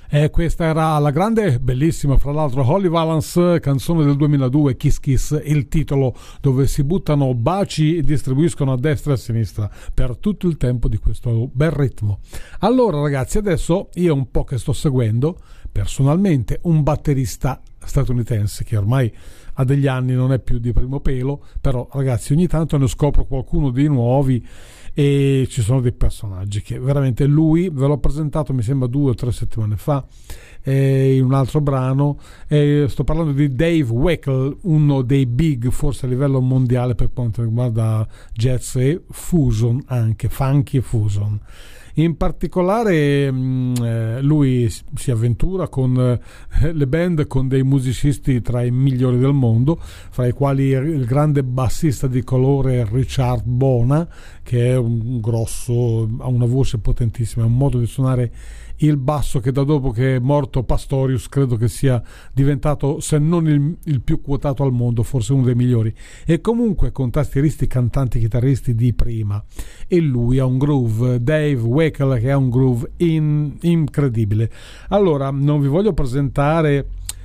Questa era la grande, bellissima fra l'altro Holly Valance, canzone del 2002, Kiss Kiss, il titolo, dove si buttano baci e distribuiscono a destra e a sinistra per tutto il tempo di questo bel ritmo. Allora ragazzi, adesso io un po' che sto seguendo personalmente un batterista statunitense che ormai ha degli anni, non è più di primo pelo, però ragazzi ogni tanto ne scopro qualcuno di nuovi e ci sono dei personaggi che veramente, lui ve l'ho presentato mi sembra 2 o 3 settimane fa in un altro brano, sto parlando di Dave Weckl, uno dei big forse a livello mondiale per quanto riguarda jazz e fusion, anche funky e fusion. In particolare lui si avventura con le band, con dei musicisti tra i migliori del mondo, fra i quali il grande bassista di colore Richard Bona, che è un grosso, ha una voce potentissima, un modo di suonare il basso che da dopo che è morto Pastorius credo che sia diventato, se non il più quotato al mondo, forse uno dei migliori, e comunque con tastieristi, cantanti, chitarristi di prima, e lui ha un groove, Dave Weckl, che ha un groove incredibile. Allora non vi voglio presentare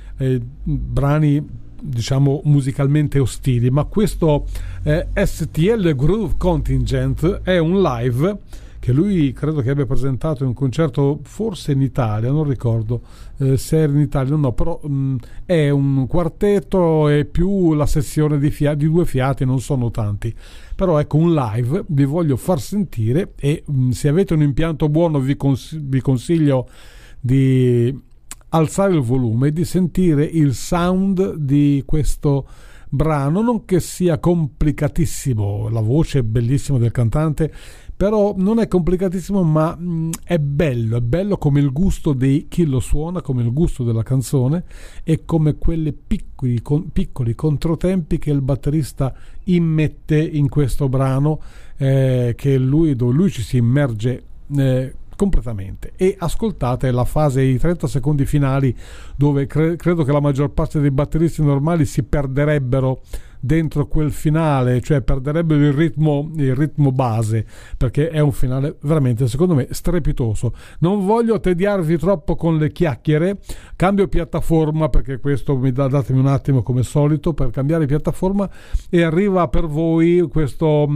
brani diciamo musicalmente ostili, ma questo STL Groove Contingent è un live che lui credo che abbia presentato in un concerto forse in Italia, non ricordo se era in Italia o no, però è un quartetto e più la sezione di 2 fiati, non sono tanti, però ecco un live vi voglio far sentire, e se avete un impianto buono vi consiglio di alzare il volume e di sentire il sound di questo brano, non che sia complicatissimo, la voce è bellissima del cantante, però non è complicatissimo, ma è bello come il gusto di chi lo suona, come il gusto della canzone e come quelle piccoli controtempi che il batterista immette in questo brano, che dove lui ci si immerge completamente. E ascoltate la fase, i 30 secondi finali, dove credo che la maggior parte dei batteristi normali si perderebbero dentro quel finale, cioè perderebbero il ritmo base, perché è un finale veramente secondo me strepitoso. Non voglio tediarvi troppo con le chiacchiere, cambio piattaforma perché questo datemi un attimo come solito per cambiare piattaforma, e arriva per voi questo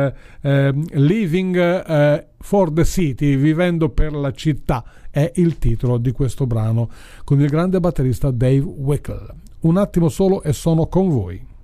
Living for the City, vivendo per la città, è il titolo di questo brano con il grande batterista Dave Weckl. Un attimo solo e sono con voi.